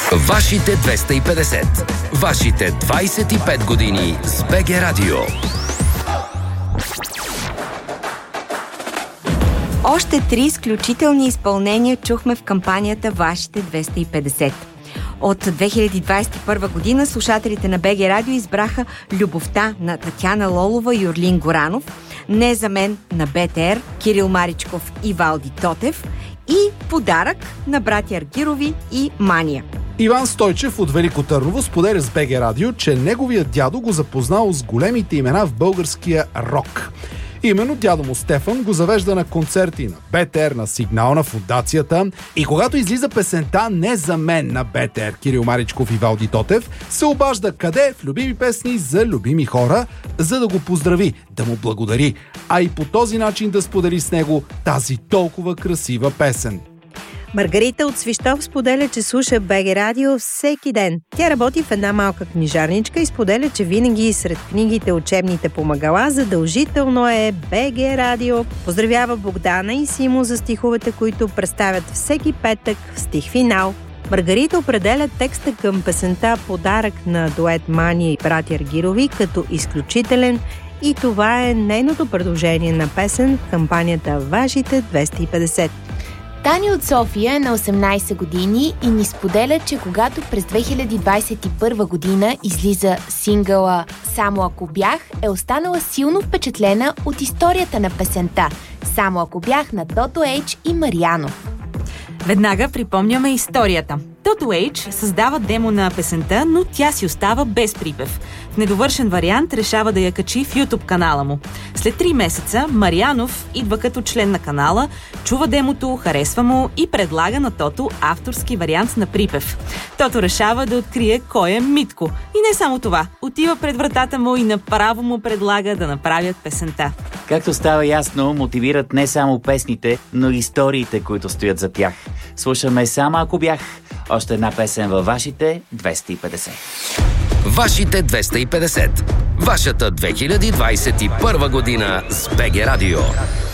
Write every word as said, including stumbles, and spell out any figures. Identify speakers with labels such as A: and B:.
A: Вашите двеста и петдесет. Вашите двайсет и пет години с БГ Радио.
B: Още три изключителни изпълнения чухме в кампанията Вашите двеста и петдесет. От две хиляди двайсет и първа година слушателите на БГ Радио избраха Любовта на Татяна Лолова и Орлин Горанов, Не за мен на БТР, Кирил Маричков и Валди Тотев и Подарък на братя Аргирови и Мания.
C: Иван Стойчев от Велико Търново споделя с БГ Радио, че неговият дядо го запознал с големите имена в българския рок. Именно дядо му Стефан го завежда на концерти на БТР, на Сигнал, на Фондацията, и когато излиза песента Не за мен на БТР, Кирил Маричков и Валди Тотев, се обажда къде в любими песни за любими хора, за да го поздрави, да му благодари, а и по този начин да сподели с него тази толкова красива песен.
D: Маргарита от Свищов споделя, че слуша БГ Радио всеки ден. Тя работи в една малка книжарничка и споделя, че винаги сред книгите, учебните помагала задължително е БГ Радио. Поздравява Богдана и Симо за стиховете, които представят всеки петък в стих финал. Маргарита определя текста към песента Подарък на дует Мания и братя Аргирови като изключителен, и това е нейното предложение на песен в кампанията Вашите двеста и петдесет.
E: Тани от София е на осемнайсет години и ни споделя, че когато през две хиляди двайсет и първа година излиза сингъла «Само ако бях», е останала силно впечатлена от историята на песента «Само ако бях» на Тото Ейч и Марианов.
F: Веднага припомняме историята. Тото Ейч създава демо на песента, но тя си остава без припев. В недовършен вариант решава да я качи в YouTube канала му. След три месеца Марианов идва като член на канала, чува демото, харесва му и предлага на Тото авторски вариант на припев. Тото решава да открие кой е Митко. И не само това, отива пред вратата му и направо му предлага да направят песента.
G: Както става ясно, мотивират не само песните, но и историите, които стоят за тях. Слушаме «Само ако бях», още една песен във Вашите двеста и петдесет.
A: Вашите двеста и петдесет. Вашата две хиляди двайсет и първа година с БГ Радио.